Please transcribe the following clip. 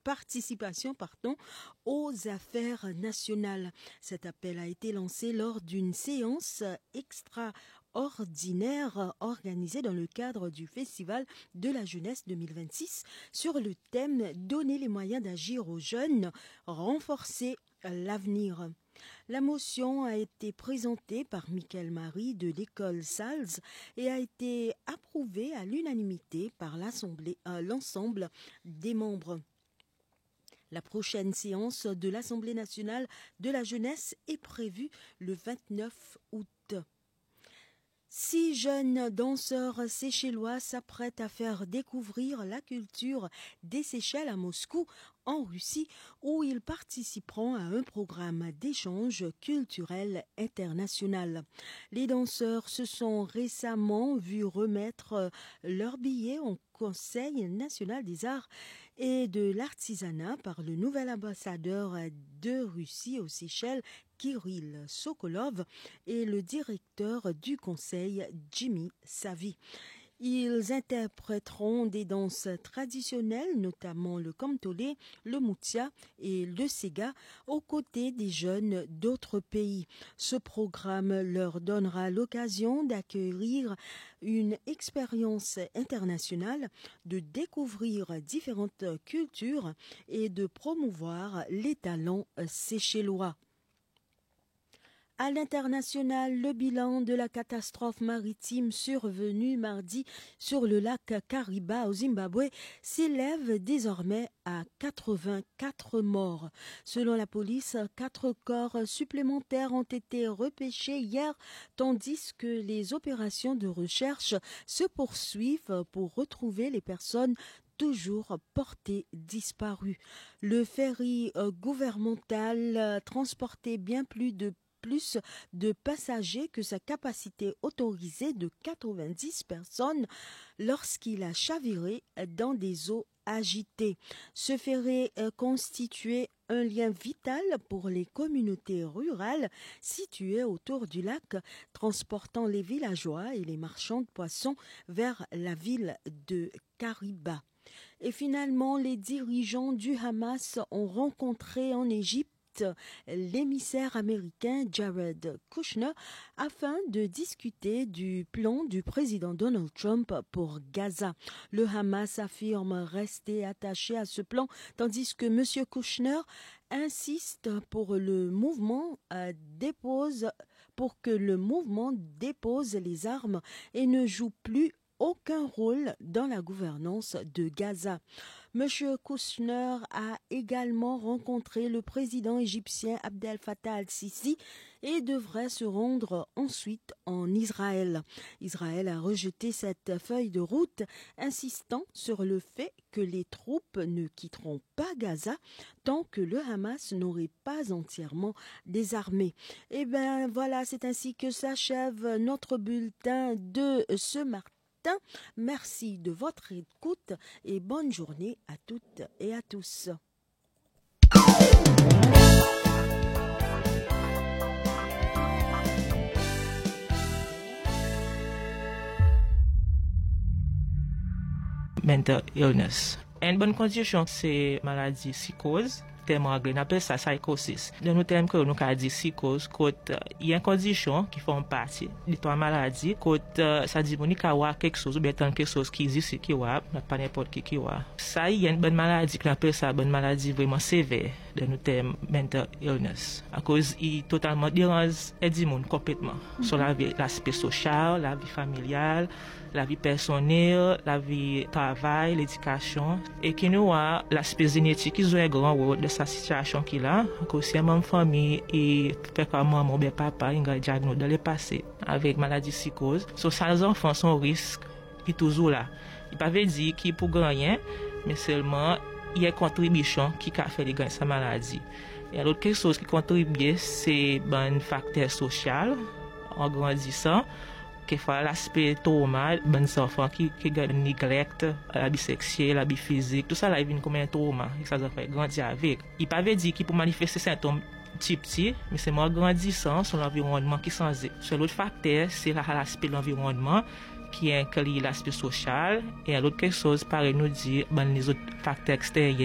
participation aux affaires nationales. Cet appel a été lancé lors d'une séance extraordinaire organisée dans le cadre du Festival de la jeunesse 2026 sur le thème « Donner les moyens d'agir aux jeunes, renforcer l'avenir ». La motion a été présentée par Michael Marie de l'école Salz et a été approuvée à l'unanimité par l'ensemble des membres. La prochaine séance de l'Assemblée nationale de la jeunesse est prévue le 29 août. 6 jeunes danseurs séchellois s'apprêtent à faire découvrir la culture des Seychelles à Moscou, en Russie, où ils participeront à un programme d'échange culturel international. Les danseurs se sont récemment vus remettre leur billet au Conseil national des arts et de l'artisanat par le nouvel ambassadeur de Russie aux Seychelles, Kirill Sokolov, et le directeur du conseil, Jimmy Savy. Ils interpréteront des danses traditionnelles, notamment le kamtolé, le moutia et le sega, aux côtés des jeunes d'autres pays. Ce programme leur donnera l'occasion d'accueillir une expérience internationale, de découvrir différentes cultures et de promouvoir les talents séchellois. À l'international, le bilan de la catastrophe maritime survenue mardi sur le lac Kariba au Zimbabwe s'élève désormais à 84 morts. Selon la police, 4 corps supplémentaires ont été repêchés hier, tandis que les opérations de recherche se poursuivent pour retrouver les personnes toujours portées disparues. Le ferry gouvernemental transportait bien plus de passagers que sa capacité autorisée de 90 personnes lorsqu'il a chaviré dans des eaux agitées. Ce ferry constituait un lien vital pour les communautés rurales situées autour du lac, transportant les villageois et les marchands de poissons vers la ville de Kariba. Et finalement, les dirigeants du Hamas ont rencontré en Égypte l'émissaire américain Jared Kushner afin de discuter du plan du président Donald Trump pour Gaza. Le Hamas affirme rester attaché à ce plan, tandis que M. Kushner insiste pour que le mouvement dépose les armes et ne joue plus aucun rôle dans la gouvernance de Gaza. M. Kushner a également rencontré le président égyptien Abdel Fattah al-Sisi et devrait se rendre ensuite en Israël. Israël a rejeté cette feuille de route, insistant sur le fait que les troupes ne quitteront pas Gaza tant que le Hamas n'aurait pas entièrement désarmé. Et bien voilà, c'est ainsi que s'achève notre bulletin de ce matin. Merci de votre écoute et bonne journée à toutes et à tous. Mental illness. Une bonne condition, c'est maladie psychose. Terme anglais, on appelle ça psychosis. Dans nos termes que nous avons dit psychose, il y a une condition qui font partie de ta maladie, ça dit qu'on a quelque chose, ou bien quelque chose qui existe, qui a, pas n'importe qui a. Ça, il y a une bonne maladie, qu'on appelle ça une bonne maladie vraiment sévère, dans nos termes mental illness. À cause, il totalement dérange du monde complètement. Sur l'aspect social, la vie familiale, la vie personnelle, la vie travail, l'éducation, et qui nous a l'aspect génétique qui joue un grand rôle de sa situation qu'il a. Aussi, même famille et fait comme maman ou bien papa, il y a un diagnostic dans le passé avec maladie psychose. So, ça, les enfants sont risque qui toujours là. Il ne veut pas dire qu'il pour gagner, mais seulement il y a une contribution qui a fait gagner sa maladie. Et l'autre quelque chose qui contribue, c'est un facteur social en grandissant. Quelquefois l'aspect trauma, les enfants qui ont neglect, l'abus sexuel, l'abus physique, tout ça là, il vient comme un trauma, et ça fait grandir avec. Il ne veut pas dire qu'il peut manifester ces symptômes petit, mais c'est moins grandissant sur l'environnement qui change. Sur l'autre facteur, c'est l'aspect de l'environnement qui inclut l'aspect social, et l'autre quelque chose, pareil, nous dit, les autres facteurs extérieurs.